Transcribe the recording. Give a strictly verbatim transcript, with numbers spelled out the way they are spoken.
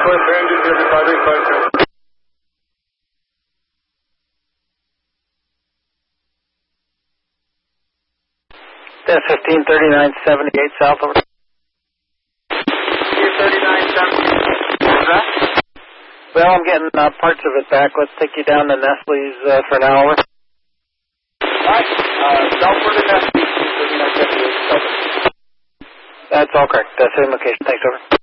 ten fifteen, thirty-nine seventy-eight south over. thirty-nine seventy-eight. What's that? Well, I'm getting uh, parts of it back. Let's take you down to Nestle's uh, for an hour. Alright, uh, Southward to Nestle, thirty-nine seventy-eight. That's all correct. That's the location. Thanks, over.